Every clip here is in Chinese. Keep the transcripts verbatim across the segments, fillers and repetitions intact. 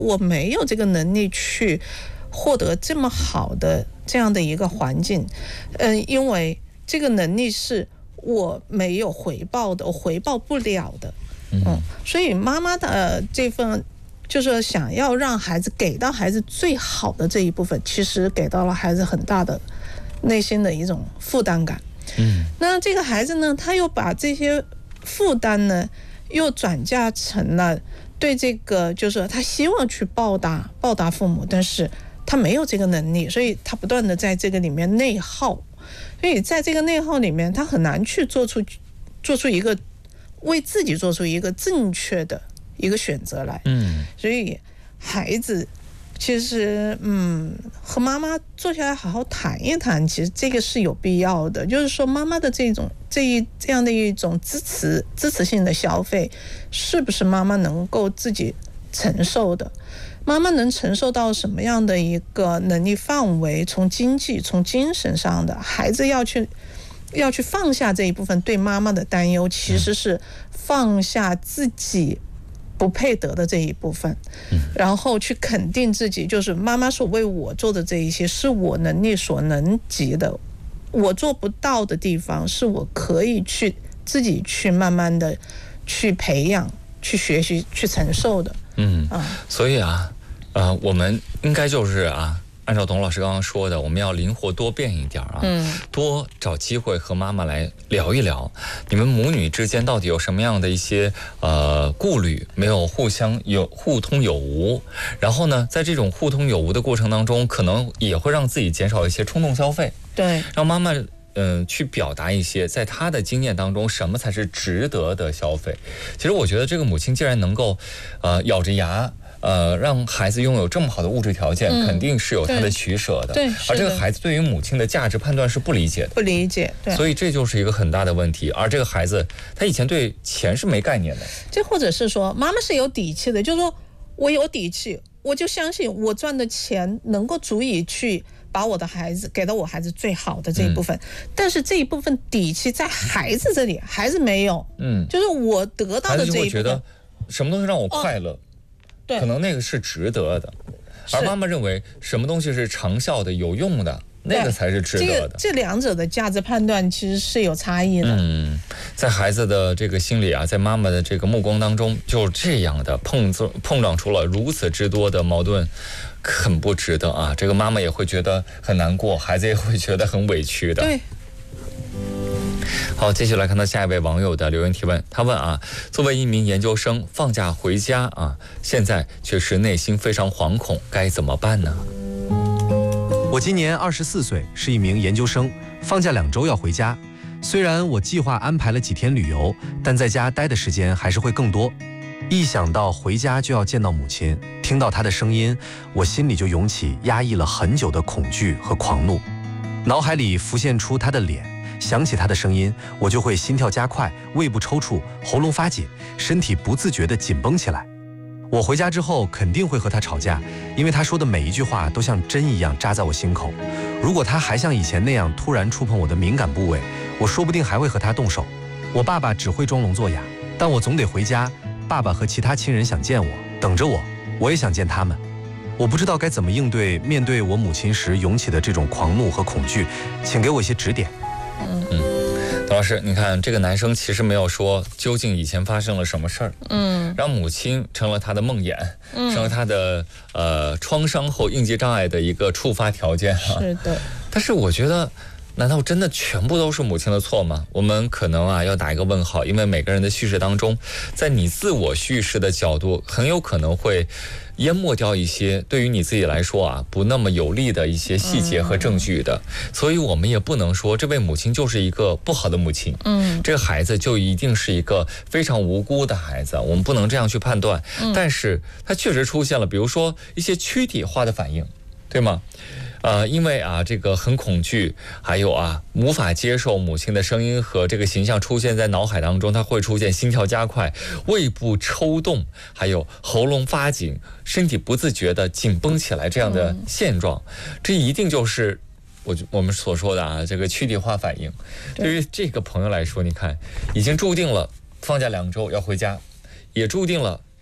我没有这个能力去获得这么好的这样的一个环境，嗯，因为这个能力是我没有回报的，我回报不了的，嗯，所以妈妈的这份就是想要让孩子给到孩子最好的这一部分，其实给到了孩子很大的内心的一种负担感。 嗯， 那这个孩子呢，他又把这些负担呢，又转嫁成了对这个，就是他希望去报答报答父母，但是他没有这个能力，所以他不断的在这个里面内耗，所以在这个内耗里面，他很难去做出做出一个为自己做出一个正确的一个选择来。 嗯， 所以孩子其实嗯，和妈妈坐下来好好谈一谈，其实这个是有必要的。就是说，妈妈的这种这一这样的一种支持支持性的消费，是不是妈妈能够自己承受的？妈妈能承受到什么样的一个能力范围？从经济、从精神上的，孩子要去要去放下这一部分对妈妈的担忧，其实是放下自己不配得的这一部分，然后去肯定自己，就是妈妈所为我做的这一些是我能力所能及的，我做不到的地方是我可以去自己去慢慢的去培养、去学习、去承受的。 嗯，所以啊，呃，我们应该就是啊。按照董老师刚刚说的，我们要灵活多变一点啊， 嗯， 多找机会和妈妈来聊一聊，你们母女之间到底有什么样的一些呃顾虑，没有互相有互通有无，然后呢，在这种互通有无的过程当中，可能也会让自己减少一些冲动消费， 对， 让妈妈嗯、呃、去表达一些在她的经验当中什么才是值得的消费。其实我觉得这个母亲既然能够呃咬着牙。呃，让孩子拥有这么好的物质条件，嗯、肯定是有他的取舍的。 对， 而这个孩子对于母亲的价值判断是不理解的， 不理解，对， 所以这就是一个很大的问题。而这个孩子，他以前对钱是没概念的。 这或者是说，妈妈是有底气的，就是说我有底气，我就相信我赚的钱能够足以去把我的孩子给到我孩子最好的这一部分。嗯、但是这一部分底气在孩子这里，孩子没有。嗯，就是我得到的这一部分，孩子就会觉得什么东西让我快乐。哦，可能那个是值得的，而妈妈认为什么东西是长效的、有用的，那个才是值得的。 这个这两者的价值判断其实是有差异的。 嗯，在孩子的这个心里啊，在妈妈的这个目光当中，就这样的碰碰撞出了如此之多的矛盾，很不值得啊！这个妈妈也会觉得很难过，孩子也会觉得很委屈的。 对。 好，继续来看到下一位网友的留言提问。他问啊，作为一名研究生，放假回家啊，现在却是内心非常惶恐，该怎么办呢？ 我今年二十四岁，是一名研究生，放假两周要回家。虽然我计划安排了几天旅游，但在家待的时间还是会更多。一想到回家就要见到母亲，听到她的声音，我心里就涌起压抑了很久的恐惧和狂怒，脑海里浮现出她的脸。想起他的声音，我就会心跳加快，胃部抽搐，喉咙发紧，身体不自觉地紧绷起来。我回家之后肯定会和他吵架，因为他说的每一句话都像针一样扎在我心口。如果他还像以前那样突然触碰我的敏感部位，我说不定还会和他动手。我爸爸只会装聋作哑，但我总得回家。爸爸和其他亲人想见我，等着我，我也想见他们。我不知道该怎么应对面对我母亲时涌起的这种狂怒和恐惧，请给我一些指点。 嗯，董老师，你看这个男生其实没有说究竟以前发生了什么事儿，嗯，让母亲成了他的梦魇，嗯，成了他的呃创伤后应激障碍的一个触发条件啊。 是的， 但是我觉得，难道真的全部都是母亲的错吗？我们可能啊要打一个问号，因为每个人的叙事当中，在你自我叙事的角度，很有可能会淹没掉一些对于你自己来说啊不那么有利的一些细节和证据的，嗯、所以我们也不能说这位母亲就是一个不好的母亲，嗯，这个孩子就一定是一个非常无辜的孩子，我们不能这样去判断。嗯、但是他确实出现了，比如说一些躯体化的反应，对吗？呃，因为啊，这个很恐惧，还有啊，无法接受母亲的声音和这个形象出现在脑海当中，它会出现心跳加快、胃部抽动，还有喉咙发紧、身体不自觉的紧绷起来这样的现状，嗯、这一定就是我我们所说的啊，这个躯体化反应。对于这个朋友来说，你看，已经注定了放假两周要回家，也注定了。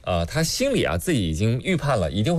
呃，他心里啊自己已经预判了，一定会。